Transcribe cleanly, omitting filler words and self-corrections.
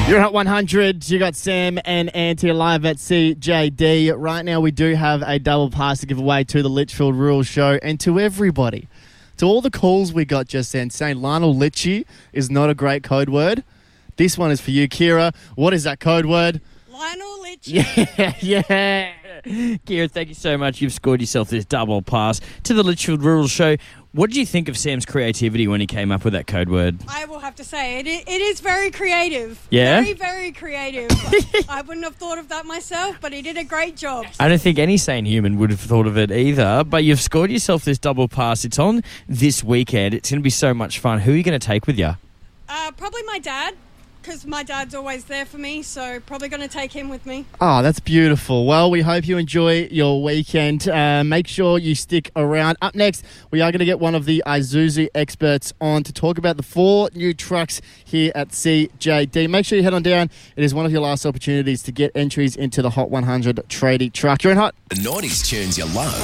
You're at 100. You got Sam and Auntie live at CJD. Right now, we do have a double pass to give away to the Litchfield Rural Show and to everybody. To all the calls we got just then saying Lionel Litchie is not a great code word. This one is for you, Kira. What is that code word? Lionel Litchie. Yeah. Kira, thank you so much. You've scored yourself this double pass to the Litchfield Rural Show. What did you think of Sam's creativity when he came up with that code word? I will have to say, it is very creative. Yeah? Very, very creative. I wouldn't have thought of that myself, but he did a great job. I don't think any sane human would have thought of it either, but you've scored yourself this double pass. It's on this weekend. It's going to be so much fun. Who are you going to take with you? Probably my dad, because my dad's always there for me, so probably going to take him with me. Oh, that's beautiful. Well, we hope you enjoy your weekend. Make sure you stick around. Up next, we are going to get one of the Isuzu experts on to talk about the 4 new trucks here at CJD. Make sure you head on down. It is one of your last opportunities to get entries into the Hot 100 tradie truck. You're in Hot. The 90s tunes you love.